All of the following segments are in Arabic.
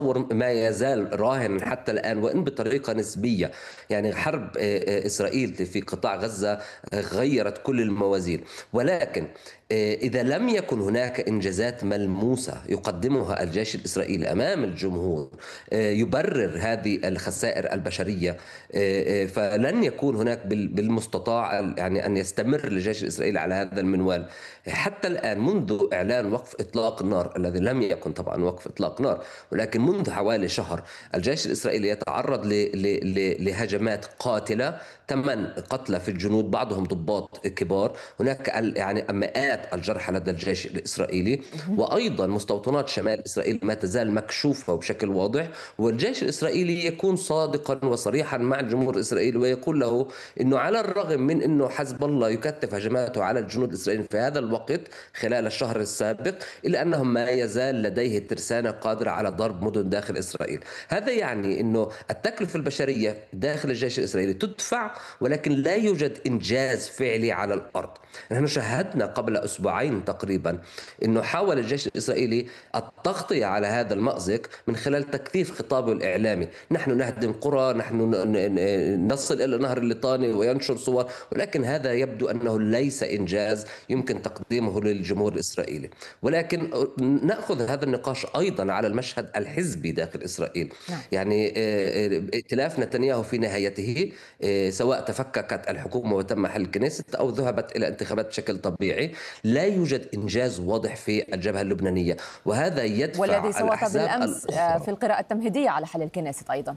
التطور ما يزال راهنا حتى الآن وإن بطريقة نسبية. يعني حرب إسرائيل في قطاع غزة غيرت كل الموازين، ولكن إذا لم يكن هناك إنجازات ملموسة يقدمها الجيش الإسرائيلي أمام الجمهور يبرر هذه الخسائر البشرية، فلن يكون هناك بالمستطاع يعني أن يستمر الجيش الإسرائيلي على هذا المنوال. حتى الآن منذ إعلان وقف إطلاق النار الذي لم يكن طبعا وقف إطلاق نار، ولكن منذ حوالي شهر الجيش الإسرائيلي يتعرض لهجمات قاتلة، 8 قتلى في الجنود بعضهم ضباط كبار، هناك يعني مئات الجرحى لدى الجيش الإسرائيلي، وأيضا مستوطنات شمال إسرائيل ما تزال مكشوفة بشكل واضح. والجيش الإسرائيلي يكون صادقا وصريحا مع الجمهور الإسرائيلي ويقول له أنه على الرغم من أنه حزب الله يكثف هجماته على الجنود الإسرائيليين في هذا الوقت خلال الشهر السابق، إلا أنه ما يزال لديه ترسانة قادرة على ضرب مدن داخل إسرائيل. هذا يعني أنه التكلفة البشرية داخل الجيش الإسرائيلي تدفع، ولكن لا يوجد إنجاز فعلي على الأرض. نحن شاهدنا قبل أسبوعين تقريبا أنه حاول الجيش الإسرائيلي التغطية على هذا المأزق من خلال تكثيف خطابه الإعلامي: نحن نهدم قرى، نحن نصل إلى نهر الليطاني، وينشر صور، ولكن هذا يبدو أنه ليس إنجاز يمكن تقديمه للجمهور الإسرائيلي. ولكن نأخذ هذا النقاش أيضا على المشهد الحزبي داخل إسرائيل. يعني ائتلاف نتنياهو في نهايته سواء تفككت الحكومة وتم حل الكنيست أو ذهبت إلى انتخابات بشكل طبيعي، لا يوجد إنجاز واضح في الجبهة اللبنانية، وهذا يدفع والذي صوت بالأمس الأخرى في القراءة التمهيدية على حل الكنيست أيضا.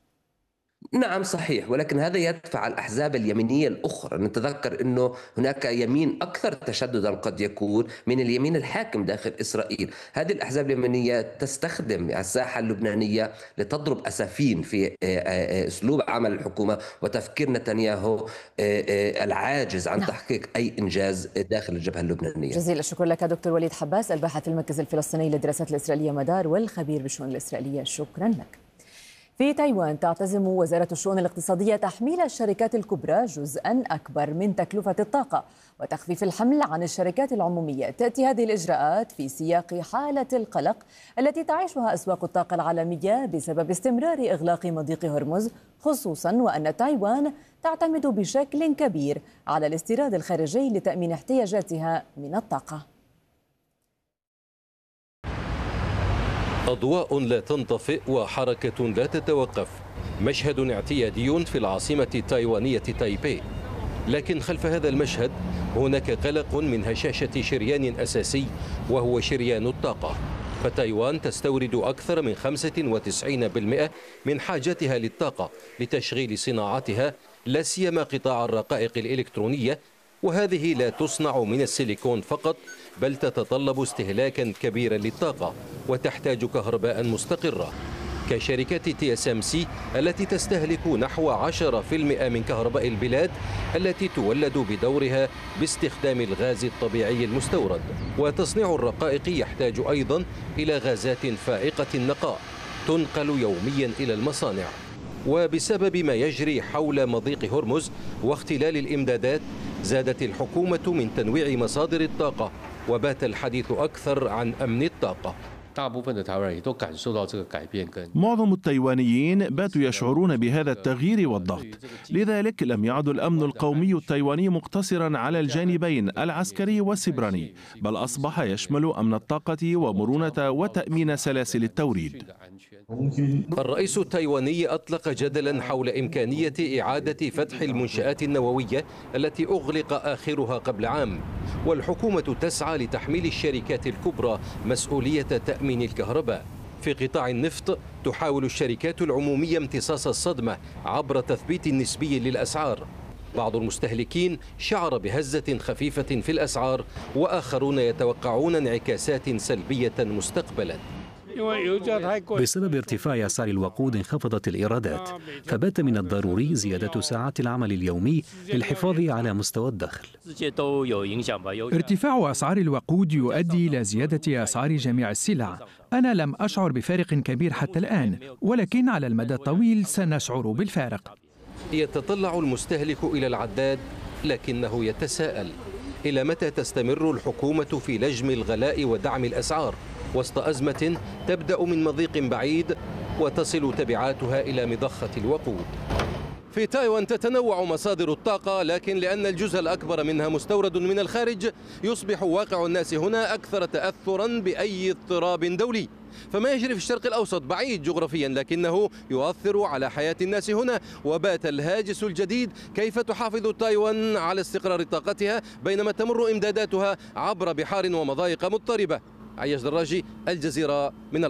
نعم صحيح، ولكن هذا يدفع الأحزاب اليمينية الأخرى. نتذكر أنه هناك يمين أكثر تشددا قد يكون من اليمين الحاكم داخل إسرائيل. هذه الأحزاب اليمينية تستخدم الساحة اللبنانية لتضرب أسافين في أسلوب عمل الحكومة وتفكير نتنياهو العاجز عن تحقيق أي إنجاز داخل الجبهة اللبنانية. جزيل الشكر لك دكتور وليد حباس، الباحث في المركز الفلسطيني للدراسات الإسرائيلية مدار والخبير بالشؤون الإسرائيلية. شكرا لك. في تايوان تعتزم وزارة الشؤون الاقتصادية تحميل الشركات الكبرى جزءا أكبر من تكلفة الطاقة وتخفيف الحمل عن الشركات العمومية. تأتي هذه الإجراءات في سياق حالة القلق التي تعيشها أسواق الطاقة العالمية بسبب استمرار إغلاق مضيق هرمز، خصوصا وأن تايوان تعتمد بشكل كبير على الاستيراد الخارجي لتأمين احتياجاتها من الطاقة. أضواء لا تنطفئ وحركة لا تتوقف، مشهد اعتيادي في العاصمة التايوانية تايبي. لكن خلف هذا المشهد هناك قلق من هشاشة شريان أساسي وهو شريان الطاقة. فتايوان تستورد أكثر من 95% من حاجتها للطاقة لتشغيل صناعاتها، لا سيما قطاع الرقائق الإلكترونية، وهذه لا تصنع من السيليكون فقط، بل تتطلب استهلاكا كبيرا للطاقة وتحتاج كهرباء مستقرة، كشركة TSMC التي تستهلك نحو 10% من كهرباء البلاد التي تولد بدورها باستخدام الغاز الطبيعي المستورد. وتصنيع الرقائق يحتاج أيضا إلى غازات فائقة النقاء تنقل يوميا إلى المصانع. وبسبب ما يجري حول مضيق هرمز واختلال الإمدادات، زادت الحكومة من تنويع مصادر الطاقة، وبات الحديث أكثر عن أمن الطاقة. معظم التايوانيين باتوا يشعرون بهذا التغيير والضغط، لذلك لم يعد الأمن القومي التايواني مقتصرا على الجانبين العسكري والسبراني، بل أصبح يشمل أمن الطاقة ومرونة وتأمين سلاسل التوريد. الرئيس التايواني أطلق جدلا حول إمكانية إعادة فتح المنشآت النووية التي أغلق آخرها قبل عام، والحكومة تسعى لتحميل الشركات الكبرى مسؤولية تأمين الكهرباء. في قطاع النفط تحاول الشركات العمومية امتصاص الصدمة عبر تثبيت نسبي للأسعار. بعض المستهلكين شعر بهزة خفيفة في الأسعار، وآخرون يتوقعون انعكاسات سلبية مستقبلا. بسبب ارتفاع أسعار الوقود انخفضت الإيرادات، فبات من الضروري زيادة ساعات العمل اليومي للحفاظ على مستوى الدخل. ارتفاع أسعار الوقود يؤدي إلى زيادة أسعار جميع السلع. أنا لم أشعر بفارق كبير حتى الآن، ولكن على المدى الطويل سنشعر بالفارق. يتطلع المستهلك إلى العداد لكنه يتساءل: إلى متى تستمر الحكومة في لجم الغلاء ودعم الأسعار؟ وسط أزمة تبدأ من مضيق بعيد وتصل تبعاتها إلى مضخة الوقود. في تايوان تتنوع مصادر الطاقة، لكن لأن الجزء الأكبر منها مستورد من الخارج يصبح واقع الناس هنا أكثر تأثرا بأي اضطراب دولي. فما يجري في الشرق الأوسط بعيد جغرافيا، لكنه يؤثر على حياة الناس هنا. وبات الهاجس الجديد: كيف تحافظ تايوان على استقرار طاقتها بينما تمر إمداداتها عبر بحار ومضايق مضطربة؟ عياش دراجي، الجزيرة من